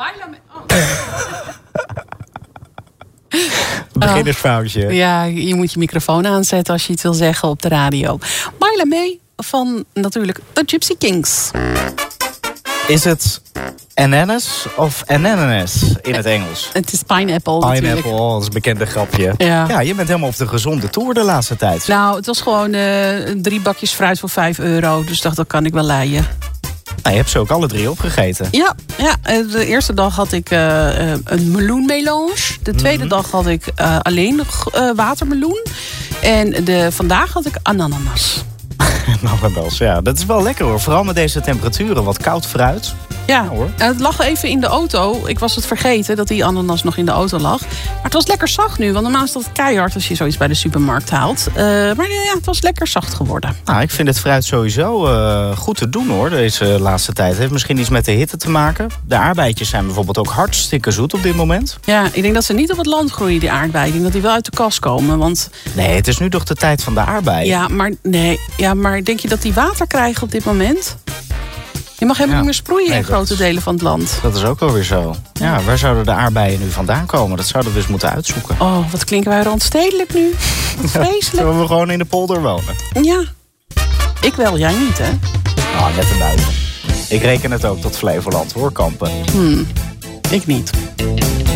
Beginnersfoutje. Ja, je moet je microfoon aanzetten als je iets wil zeggen op de radio. Baila mee van natuurlijk de Gypsy Kings. Is het ananas of ananas in het Engels? Het is pineapple Pineapple, natuurlijk. dat is een bekende grapje. Ja. Je bent helemaal op de gezonde toer de laatste tijd. Nou, het was gewoon 3 bakjes fruit voor €5. Dus dacht, dat kan ik wel leien. Nou, je hebt ze ook alle 3 opgegeten. Ja, de eerste dag had ik een meloenmelange. De tweede dag had ik alleen watermeloen. En vandaag had ik ananas. Ananas, ja. Dat is wel lekker hoor. Vooral met deze temperaturen. Wat koud fruit. Ja, hoor. Het lag even in de auto. Ik was het vergeten dat die ananas nog in de auto lag. Maar het was lekker zacht nu. Want normaal is dat keihard als je zoiets bij de supermarkt haalt. Maar ja, het was lekker zacht geworden. Nou, ik vind het fruit sowieso goed te doen hoor. Deze laatste tijd. Het heeft misschien iets met de hitte te maken. De aardbeidjes zijn bijvoorbeeld ook hartstikke zoet op dit moment. Ja, ik denk dat ze niet op het land groeien, die aardbeien. Ik denk dat die wel uit de kas komen. Want... Nee, het is nu toch de tijd van de aardbeien. Ja, maar denk je dat die water krijgen op dit moment? Je mag helemaal niet meer sproeien in grote delen van het land. Dat is ook alweer zo. Ja, waar zouden de aardbeien nu vandaan komen? Dat zouden we dus moeten uitzoeken. Oh, wat klinken wij randstedelijk nu. Wat vreselijk. Zullen we gewoon in de polder wonen? Ja. Ik wel, jij niet, hè? Ah, net erbuiten. Ik reken het ook tot Flevoland, hoor, Kampen. Ik niet.